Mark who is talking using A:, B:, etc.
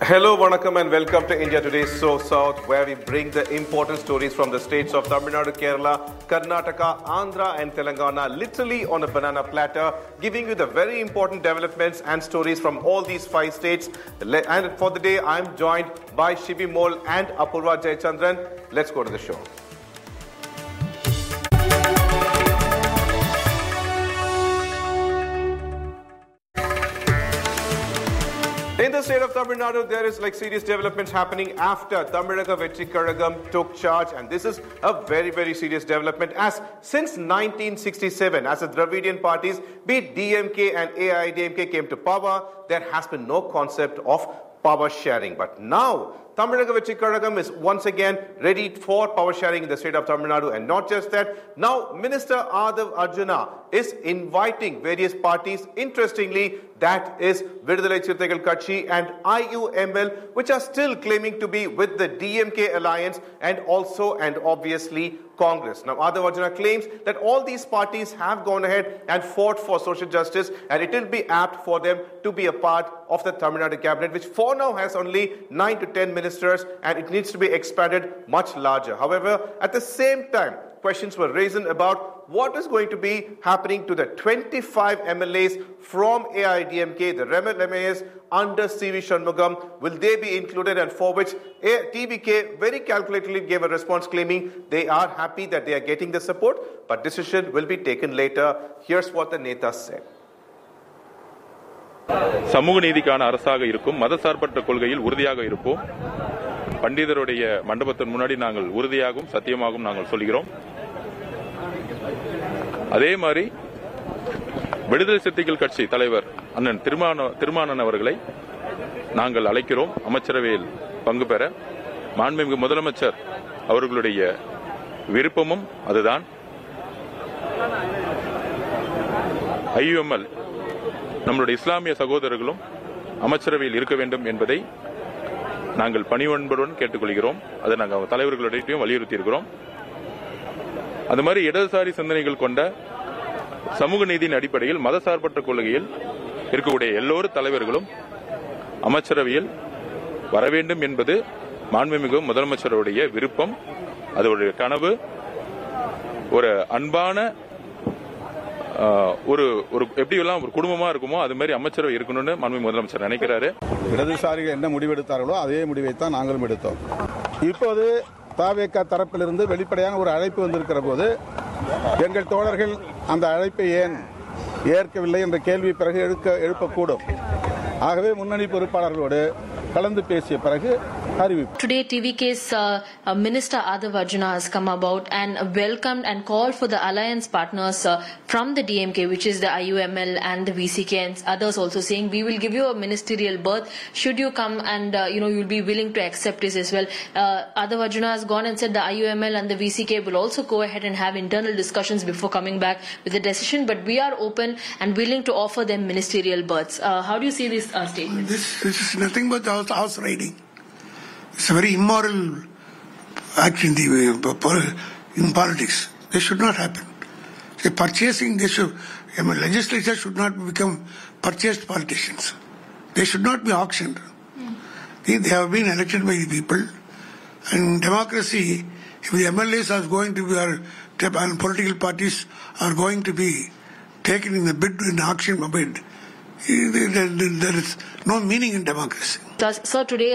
A: Hello, Vanakkam and welcome to India Today So South, where we bring the important stories from the states of Tamil Nadu, Kerala, Karnataka, Andhra and Telangana literally on a banana platter, giving you the very important developments and stories from all these 5 states. And for the day, I'm joined by Shibi Mol and Apurva Jayachandran. Let's go to the show. In the state of Tamil Nadu, there is serious developments happening after Tamizhaga Vetri Kazhagam took charge, and this is a very, very serious development as since 1967, as the Dravidian parties, be it DMK and AIADMK came to power, there has been no concept of power sharing. But now, Tamizhaga Vetri Kazhagam is once again ready for power sharing in the state of Tamil Nadu. And not just that, now Minister Adav Arjuna is inviting various parties. Interestingly, that is Vidudalai Chiruthaikal Katchi and IUML, which are still claiming to be with the DMK alliance and also and obviously Congress. Now, Adav Arjuna claims that all these parties have gone ahead and fought for social justice, and it will be apt for them to be a part of the Tamil Nadu cabinet, which for now has only 9 to 10 ministers, and it needs to be expanded much larger. However, at the same time, questions were raised about what is going to be happening to the 25 MLAs from AIADMK, the Rebel MLAs under CV Shanmugam. Will they be included? And for which TVK very calculatively gave a response claiming they are happy that they are getting the support, but decision will be taken later. Here's what the Netas said.
B: சமூக நீதிக்கான அரசாக இருக்கும், மதசார்பற்ற கொள்கையில் உறுதியாக இருப்போம். பண்டிதருடைய மண்டபத்தின் முன்னாடி நாங்கள் உறுதியாகவும் சத்தியமாகவும் நாங்கள் சொல்கிறோம். அதே மாதிரி விடுதலை சிறுத்தைகள் கட்சி தலைவர் அண்ணன் திருமானன் அவர்களை நாங்கள் அழைக்கிறோம் அமைச்சரவையில் பங்கு பெற. மாண்புமிகு முதலமைச்சர் அவர்களுடைய விருப்பமும் அதுதான். IUML நம்முடைய இஸ்லாமிய சகோதரர்களும் அமைச்சரவையில் இருக்க வேண்டும் என்பதை நாங்கள் பணிவன்புடன் கேட்டுக்கொள்கிறோம். அதை நாங்கள் தலைவர்களிடையும் வலியுறுத்தி இருக்கிறோம். அது மாதிரி இடதுசாரி சிந்தனைகள் கொண்ட சமூக நீதியின் அடிப்படையில் மதசார்பற்ற கொள்கையில் இருக்கக்கூடிய எல்லோரும் தலைவர்களும் அமைச்சரவையில் வர வேண்டும் என்பது மாண்புமிகு முதலமைச்சருடைய விருப்பம். அதோடைய கனவு. ஒரு அன்பான ஒரு எப்படியெல்லாம் ஒரு குடும்பமா இருக்குமோ அது மாதிரி அமைச்சரவை இருக்கணும்னு மாண்புமிகு முதலமைச்சர் நினைக்கிறாரு.
C: இடதுசாரிகள் என்ன முடிவெடுத்தார்களோ அதே முடிவைத்தான் நாங்களும் எடுத்தோம். இப்போது தாவேகா தரப்பிலிருந்து வெளிப்படையான ஒரு அழைப்பு வந்திருக்கிற போது எங்கள் தோழர்கள் அந்த அழைப்பை ஏன் ஏற்கவில்லை என்ற கேள்வி பிறகு எழுப்பக்கூடும். ஆகவே முன்னணி பொறுப்பாளர்களோடு கலந்து பேசிய பிறகு அறிவிப்பு.
D: Today, TVK's Minister Adav Arjuna has come about and welcomed and called for the alliance partners from the DMK, which is the IUML and the VCK and others also saying, we will give you a ministerial berth should you come and you'll be willing to accept this as well. Adav Arjuna has gone and said the IUML and the VCK will also go ahead and have internal discussions before coming back with a decision, but we are open and willing to offer them ministerial berths. How do you see this statement?
E: This is nothing but house raiding. It's a very immoral act in politics. This should not happen. Purchasing, legislature should not become purchased politicians. They should not be auctioned. They have been elected by the people. And democracy, if the MLAs are going to be, and political parties are going to be taken in the auction bid, there is no meaning in democracy.
D: Sir, today